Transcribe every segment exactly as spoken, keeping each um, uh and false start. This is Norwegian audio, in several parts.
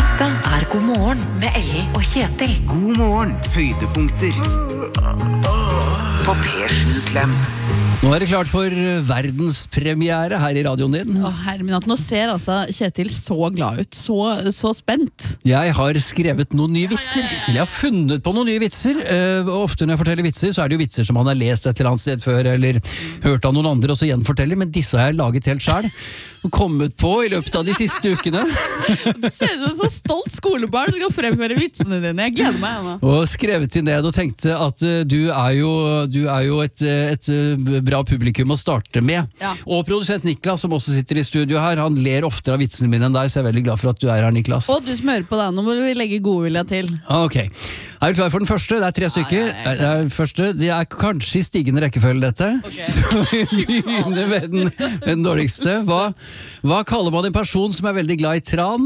Dette er God morgen med Ellen og Kjetil. God morgen, høydepunkter på P sju Klem. Nå er det klart for verdenspremiere her i radioen din. Å, herreminat, nå ser altså Kjetil så glad ut, så, så spent. Jeg har skrevet noen nye vitser, eller jeg har funnet på noen nye vitser. Uh, ofte når jeg forteller vitser, så er det jo vitser som han har lest et eller annet sted før, eller hørt av noen andre, og så gjenforteller, men disse har jeg laget helt selv. Og kommet på i løpet av de siste ukene. Du ser ut som så stolt skolebarn som skal fremføre vitsene dine. Jeg gleder meg, Anna. Og skrevet til ned og tenkte at uh, du er jo, du er jo et, et, et bra publikum å starte med. Ja. Og produsent Niklas, som også sitter i studio her, han ler oftere av vitsene mine enn deg, så jeg er veldig glad for at du er her, Niklas. Og du som hører på deg, nå må vi legge godvilja til. Ok, er du klar for den første? Det er tre stykker. Ja, ja, det, er første. Det er kanskje i stigende rekkefølge dette. Okay. Så vi begynner med den, med den dårligste. Hva, hva kaller man en person som er veldig glad i tran?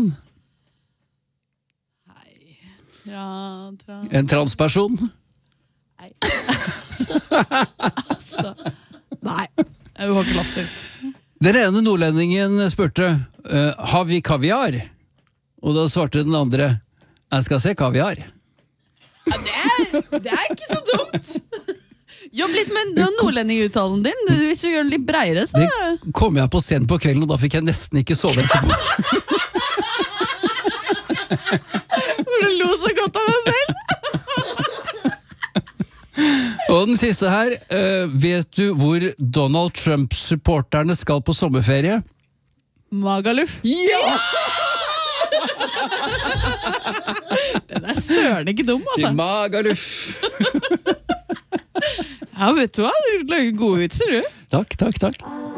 Hei, tran, tran. En transperson? Nei. altså, nei, jeg har ikke latter. Den ene nordlendingen spurte, uh, har vi kaviar? Og da svarte den andre, jeg skal se kaviar. Ja, det, er, det er ikke så dumt. Jobb litt med nordlendinguttalen din. Hvis du gjør den litt bredere, så... Det kom jeg på scenen på kvelden, og da fikk jeg nesten ikke sove etterpå. For du lo så godt av deg selv. Og den siste her, uh, vet du hvor Donald Trump-supporterne skal på sommerferie? Magaluf. Ja! Den er søren ikke dum, altså. Til Magaluf. Ja, vet du hva? Du lager gode vitser, du. Takk, takk, takk.